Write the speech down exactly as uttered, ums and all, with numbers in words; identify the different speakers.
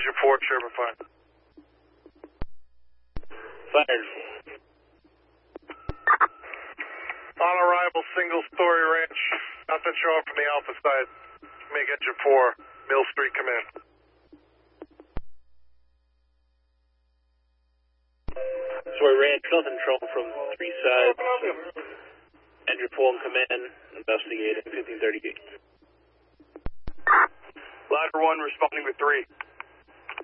Speaker 1: Engine four, Sherman five.
Speaker 2: Fired.
Speaker 1: On arrival, single story ranch. Nothing showing from the Alpha side. Make engine four, Mill Street, come in.
Speaker 2: Story ranch, nothing showing from three sides. Engine four in command, investigating fifteen thirty-eight.
Speaker 1: Ladder one responding with three.